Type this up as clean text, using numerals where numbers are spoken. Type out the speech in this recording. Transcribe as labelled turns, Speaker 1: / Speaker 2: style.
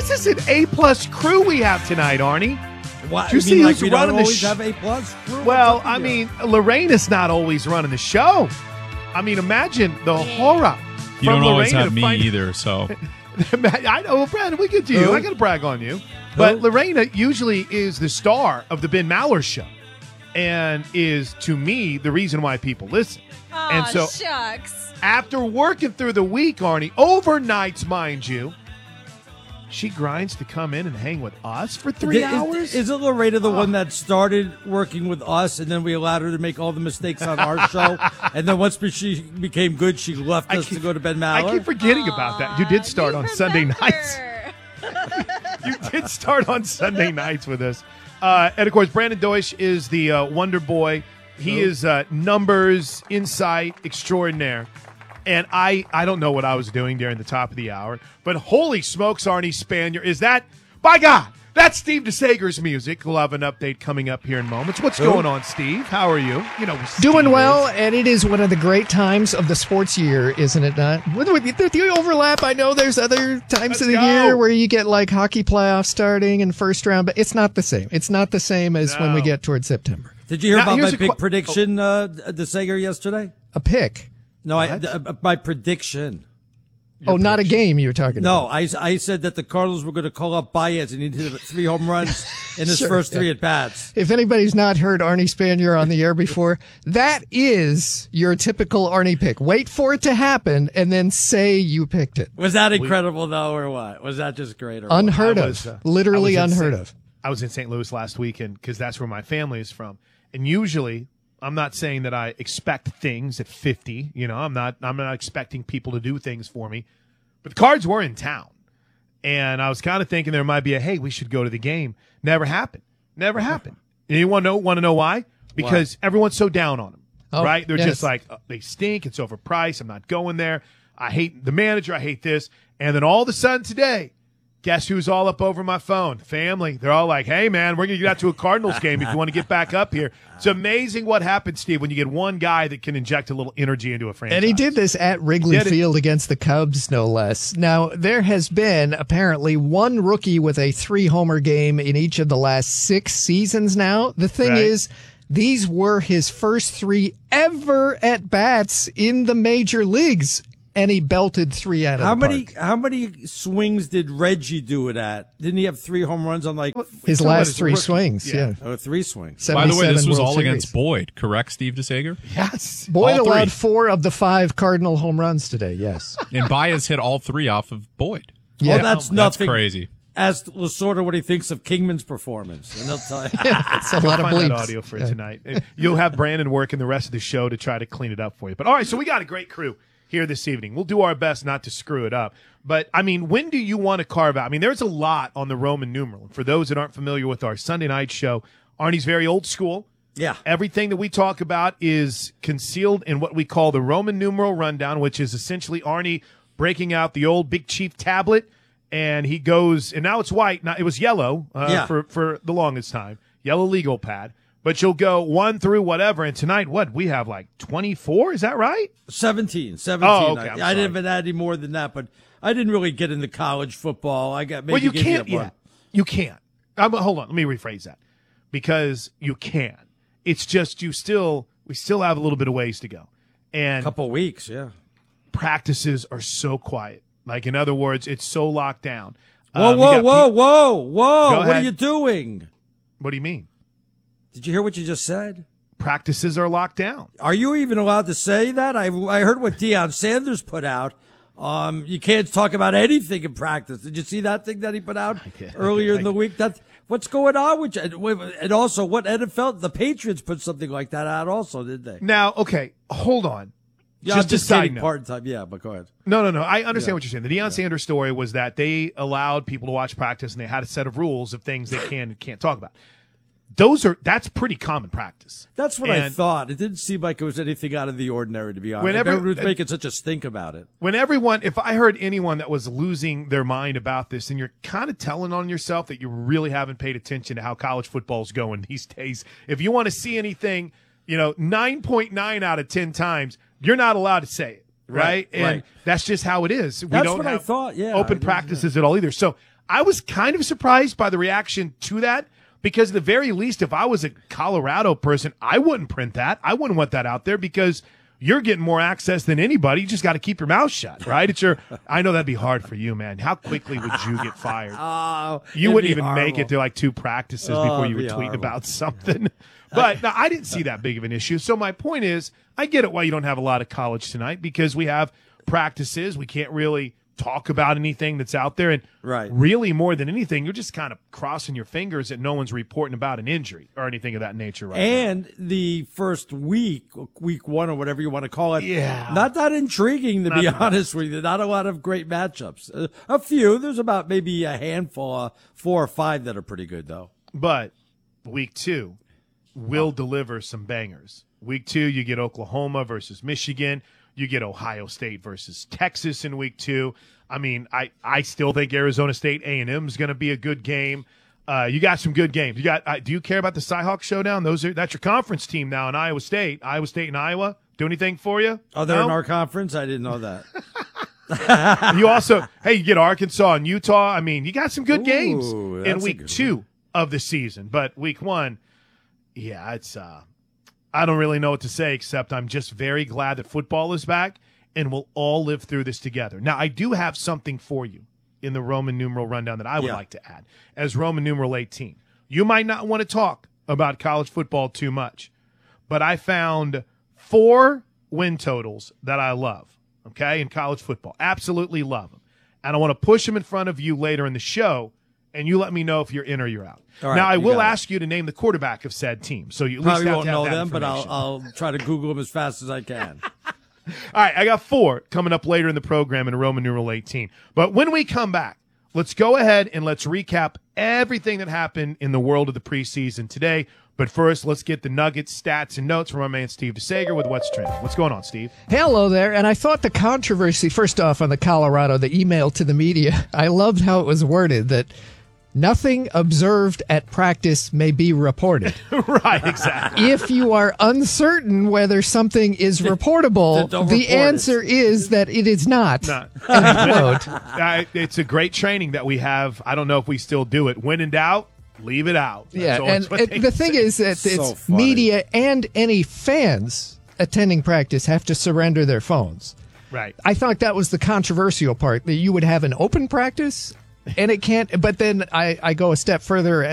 Speaker 1: This is an A-plus crew we have tonight, Arnie.
Speaker 2: What?
Speaker 1: You see
Speaker 2: like
Speaker 1: who's
Speaker 2: we
Speaker 1: running
Speaker 2: don't
Speaker 1: the
Speaker 2: always
Speaker 1: show?
Speaker 2: have A-plus?
Speaker 1: Well, I mean, Lorena's not always running the show. I mean, imagine the horror.
Speaker 3: You don't always
Speaker 1: Lorena
Speaker 3: have me either, so.
Speaker 1: I know, Brandon, we get to you. I got to brag on you. But Lorena usually is the star of the Ben Maller show and is, to me, the reason why people listen.
Speaker 4: Aw,
Speaker 1: And so
Speaker 4: shucks.
Speaker 1: after working through the week, Arnie, overnights, mind you, she grinds to come in and hang with us for 3 hours?
Speaker 2: Isn't Lorena the one that started working with us, and then we allowed her to make all the mistakes on our show? And then once she became good, she left us to go to Ben Maller?
Speaker 1: I keep forgetting about that. You did start on Sunday nights. You did start on Sunday nights with us. And, of course, Brandon Deutsch is the Wonder Boy. He is numbers, insight extraordinaire. And I don't know what I was doing during the top of the hour, but holy smokes, Arnie Spanier, is that, by God, that's Steve DeSager's music. We'll have an update coming up here in moments. What's going on, Steve? How are you? You know,
Speaker 5: doing well, and it is one of the great times of the sports year, isn't it not? With the overlap, I know there's other times of the year where you get like hockey playoffs starting and first round, but it's not the same. It's not the same as when we get towards September.
Speaker 2: Did you hear about my big prediction, DeSager, yesterday?
Speaker 5: A pick?
Speaker 2: No, my prediction.
Speaker 5: Not a game you were talking about.
Speaker 2: No, I said that the Cardinals were going to call up Baez and he'd hit 3 home runs in his first 3 at-bats.
Speaker 5: If anybody's not heard Arnie Spanier on the air before, that is your typical Arnie pick. Wait for it to happen and then say you picked it.
Speaker 2: Was that incredible, though, or what? Was that just great? Or
Speaker 5: unheard of. Literally unheard of.
Speaker 1: I was in St. Louis last weekend because that's where my family is from. And usually, I'm not saying that I expect things at 50. You know, I'm not expecting people to do things for me. But the Cards were in town. And I was kind of thinking there might be hey, we should go to the game. Never happened. Never happened. And you want to know why? Because everyone's so down on them. Right? They're just like, they stink. It's overpriced. I'm not going there. I hate the manager. I hate this. And then all of a sudden today, guess who's all up over my phone? Family. They're all like, hey, man, we're going to get out to a Cardinals game if you want to get back up here. It's amazing what happens, Steve, when you get one guy that can inject a little energy into a franchise.
Speaker 5: And he did this at Wrigley Field against the Cubs, no less. Now, there has been apparently one rookie with a 3-homer game in each of the last 6 seasons now. The thing is, these were his first 3 ever at-bats in the major leagues. And he belted 3 out of the park.
Speaker 2: How many swings did Reggie do it at? Didn't he have 3 home runs on
Speaker 5: his last 3 swings? Yeah.
Speaker 2: Oh, 3 swings.
Speaker 3: By the way, this was
Speaker 5: World
Speaker 3: all
Speaker 5: Series.
Speaker 3: against Boyd, correct, Steve DeSager?
Speaker 1: Yes.
Speaker 5: Boyd
Speaker 3: all
Speaker 5: allowed
Speaker 3: 3.
Speaker 5: 4 of the 5 Cardinal home runs today, yes.
Speaker 3: And Baez hit all 3 off of Boyd.
Speaker 5: Yeah.
Speaker 2: Well, that's nothing.
Speaker 3: That's crazy.
Speaker 2: Ask Lasorda what he thinks of Kingman's performance, and they'll tell you.
Speaker 5: It's a lot of
Speaker 1: Find
Speaker 5: bleeps.
Speaker 1: that audio for tonight. You'll have Brandon working the rest of the show to try to clean it up for you. But all right, so we got a great crew here this evening. We'll do our best not to screw it up. But, I mean, when do you want to carve out? I mean, there's a lot on the Roman numeral. For those that aren't familiar with our Sunday night show, Arnie's very old school.
Speaker 2: Yeah.
Speaker 1: Everything that we talk about is concealed in what we call the Roman numeral rundown, which is essentially Arnie breaking out the old Big Chief tablet, and he goes, and now it's white. Now, it was yellow for the longest time, yellow legal pad. But you'll go 1 through whatever, and tonight, we have like 24? Is that right?
Speaker 2: 17.
Speaker 1: Oh, okay.
Speaker 2: I didn't add any more than that, but I didn't really get into college football. I got maybe.
Speaker 1: Well, you can't. Yeah, you can't. Hold on. Let me rephrase that. Because you can. It's just we still have a little bit of ways to go. And
Speaker 2: a couple weeks, yeah.
Speaker 1: Practices are so quiet. Like, in other words, it's so locked down.
Speaker 2: Whoa! What
Speaker 1: ahead.
Speaker 2: are you doing?
Speaker 1: What do you mean?
Speaker 2: Did you hear what you just said?
Speaker 1: Practices are locked down.
Speaker 2: Are you even allowed to say that? I heard what Deion Sanders put out. You can't talk about anything in practice. Did you see that thing that he put out earlier in the week? What's going on with you? And also, what NFL, the Patriots put something like that out also, did they?
Speaker 1: Now, okay, hold on.
Speaker 2: Yeah,
Speaker 1: just a side note.
Speaker 2: Part time. Yeah, but go ahead.
Speaker 1: No. I understand what you're saying. The Deion Sanders story was that they allowed people to watch practice and they had a set of rules of things they can and can't talk about. That's pretty common practice.
Speaker 2: That's what I thought. It didn't seem like it was anything out of the ordinary, to be honest. Everyone was making such a stink about it.
Speaker 1: If I heard anyone that was losing their mind about this, then you're kind of telling on yourself that you really haven't paid attention to how college football's going these days. If you want to see anything, 9.9 out of 10 times, you're not allowed to say it, right? And that's just how it is.
Speaker 2: That's what I thought, yeah.
Speaker 1: Open practices at all either. So I was kind of surprised by the reaction to that because at the very least, if I was a Colorado person, I wouldn't print that. I wouldn't want that out there because you're getting more access than anybody. You just got to keep your mouth shut, right? I know that'd be hard for you, man. How quickly would you get fired? You wouldn't even make it to like 2 practices before you were tweeting about something. But no, I didn't see that big of an issue. So my point is, I get it why you don't have a lot of college tonight because we have practices. We can't really talk about anything that's out there. And really, more than anything, you're just kind of crossing your fingers that no one's reporting about an injury or anything of that nature right
Speaker 2: and
Speaker 1: now.
Speaker 2: The first week 1 or whatever you want to call it,
Speaker 1: yeah,
Speaker 2: not that intriguing, to be honest with you. Not a lot of great matchups. A few. There's about maybe a handful, 4 or 5 that are pretty good, though.
Speaker 1: But week 2 will deliver some bangers. Week 2, you get Oklahoma versus Michigan. You get Ohio State versus Texas in week 2. I mean, I still think Arizona State A&M is going to be a good game. You got some good games. You got. Do you care about the Cyhawk showdown? That's your conference team now in Iowa State. Iowa State and Iowa. Do anything for you?
Speaker 2: Oh, they're in our conference? I didn't know that.
Speaker 1: You also, you get Arkansas and Utah. I mean, you got some good games in week 2 of the season. But week 1, it's I don't really know what to say except I'm just very glad that football is back and we'll all live through this together. Now, I do have something for you in the Roman numeral rundown that I would like to add as Roman numeral 18. You might not want to talk about college football too much, but I found 4 win totals that I love, in college football. Absolutely love them. And I want to push them in front of you later in the show, and you let me know if you're in or you're out.
Speaker 2: Right,
Speaker 1: now, I will ask you to name the quarterback of said team. So you at least
Speaker 2: probably
Speaker 1: have
Speaker 2: won't
Speaker 1: to have
Speaker 2: know
Speaker 1: that
Speaker 2: them, but I'll try to Google them as fast as I can.
Speaker 1: All right, I got 4 coming up later in the program in Roman numeral 18. But when we come back, let's go ahead and let's recap everything that happened in the world of the preseason today. But first, let's get the nuggets, stats, and notes from our man Steve DeSager with What's Trending. What's going on, Steve?
Speaker 5: Hello there. And I thought the controversy, first off, on the Colorado, the email to the media, I loved how it was worded that nothing observed at practice may be reported.
Speaker 1: Right, exactly.
Speaker 5: If you are uncertain whether something is reportable, the answer is that it is not. End quote.
Speaker 1: It's a great training that we have. I don't know if we still do it. When in doubt, leave it out.
Speaker 5: And the thing is that it's media and any fans attending practice have to surrender their phones.
Speaker 1: Right.
Speaker 5: I thought that was the controversial part, that you would have an open practice and it can't. But then I go a step further